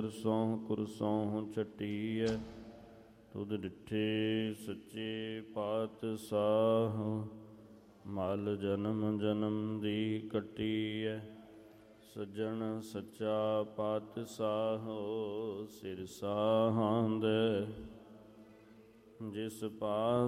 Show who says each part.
Speaker 1: ਕੁਰਸੋਂ ਛਟੀਐ। ਤੁਧ ਡਿਠੇ ਸੱਚੇ ਪਾਤਸ਼ਾਹ, ਮਲ ਜਨਮ ਜਨਮ ਦੀ ਕੱਟੀਐ। ਸੱਜਣ ਸੱਚਾ ਪਾਤਸ਼ਾਹ, ਸਿਰ ਸਾਹਾਂਦ ਜਿਸ ਪਾਸ